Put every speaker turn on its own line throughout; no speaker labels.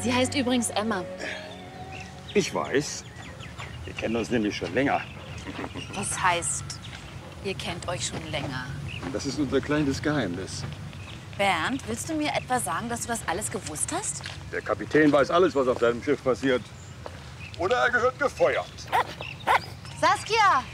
Sie heißt übrigens Emma.
Ich weiß. Wir kennen uns nämlich schon länger.
Was heißt, ihr kennt euch schon länger?
Das ist unser kleines Geheimnis.
Bernd, willst du mir etwa sagen, dass du das alles gewusst hast?
Der Kapitän weiß alles, was auf seinem Schiff passiert. Oder er gehört gefeuert.
Saskia!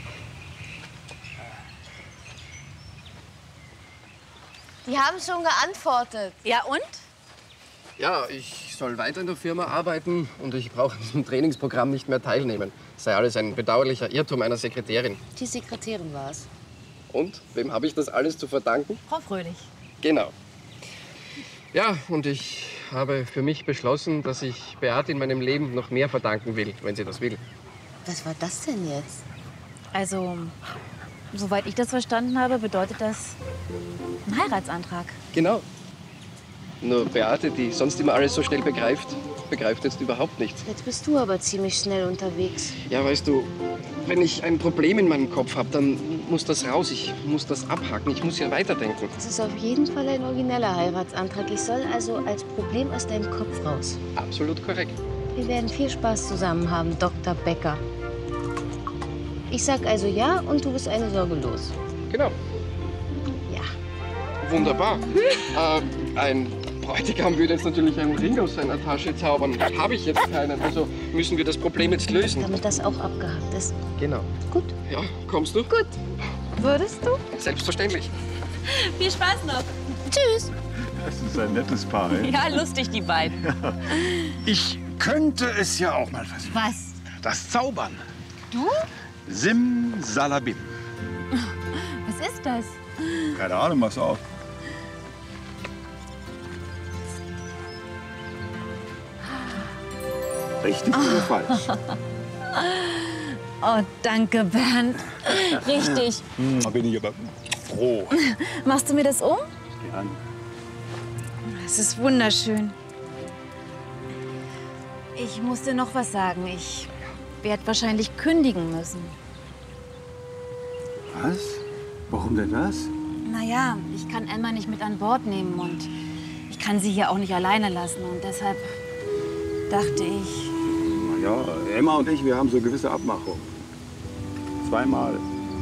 Die haben schon geantwortet.
Ja, und?
Ja, ich soll weiter in der Firma arbeiten und ich brauche an diesem Trainingsprogramm nicht mehr teilnehmen. Das sei alles ein bedauerlicher Irrtum einer Sekretärin.
Die Sekretärin war es.
Und? Wem habe ich das alles zu verdanken?
Frau Fröhlich.
Genau. Ja, und ich habe für mich beschlossen, dass ich Beate in meinem Leben noch mehr verdanken will, wenn sie das will.
Was war das denn jetzt?
Also, soweit ich das verstanden habe, bedeutet das ein Heiratsantrag.
Genau. Nur Beate, die sonst immer alles so schnell begreift jetzt überhaupt nichts.
Jetzt bist du aber ziemlich schnell unterwegs.
Ja, weißt du, wenn ich ein Problem in meinem Kopf habe, dann muss das raus. Ich muss das abhaken. Ich muss ja weiterdenken.
Das ist auf jeden Fall ein origineller Heiratsantrag. Ich soll also als Problem aus deinem Kopf raus.
Absolut korrekt.
Wir werden viel Spaß zusammen haben, Dr. Becker. Ich sag also ja und du bist eine Sorge los.
Genau.
Ja.
Wunderbar. Ein Bräutigam würde jetzt natürlich einen Ring aus seiner Tasche zaubern. Habe ich jetzt keinen. Also müssen wir das Problem jetzt lösen.
Damit das auch abgehakt ist.
Genau.
Gut.
Ja, kommst du?
Gut. Würdest du?
Selbstverständlich.
Viel Spaß noch.
Tschüss.
Das ist ein nettes Paar, ey?
Ja, lustig, die beiden.
Ich könnte es ja auch mal versuchen.
Was?
Das Zaubern.
Du?
Simsalabim.
Was ist das?
Keine Ahnung, mach's auf. Richtig oder falsch?
Oh, danke, Bernd. Richtig.
Da bin ich aber froh.
Machst du mir das um?
Gern.
Es ist wunderschön. Ich muss dir noch was sagen. Ich werde wahrscheinlich kündigen müssen.
Was? Warum denn das?
Naja, ich kann Emma nicht mit an Bord nehmen und ich kann sie hier auch nicht alleine lassen. Und deshalb dachte ich...
Na ja, Emma und ich, wir haben so gewisse Abmachungen. Zweimal.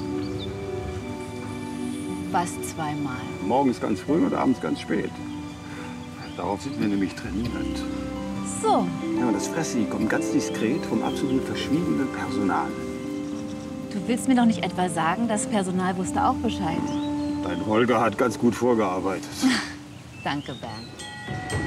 Was zweimal?
Morgens ganz früh und abends ganz spät. Darauf sind wir nämlich trainiert.
So.
Ja, und das Fressi kommt ganz diskret vom absolut verschwiegenen Personal.
Du willst mir doch nicht etwa sagen, das Personal wusste auch Bescheid.
Dein Holger hat ganz gut vorgearbeitet.
Danke, Bernd.